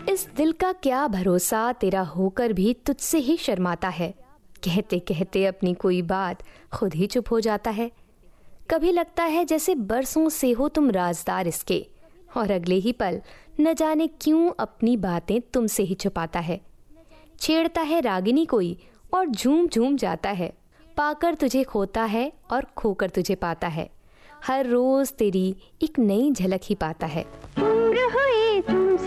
इस दिल का क्या भरोसा, तेरा होकर भी तुझसे ही शर्माता है। कहते कहते अपनी कोई बात खुद ही चुप हो जाता है। कभी लगता है जैसे बरसों से हो तुम राजदार इसके, और अगले ही पल न जाने क्यों अपनी बातें तुमसे ही छुपाता है। छेड़ता है रागिनी कोई और झूम झूम जाता है। पाकर तुझे खोता है और खोकर तुझे पाता है। हर रोज तेरी एक नई झलक ही पाता है। उम्र हुई तुमसे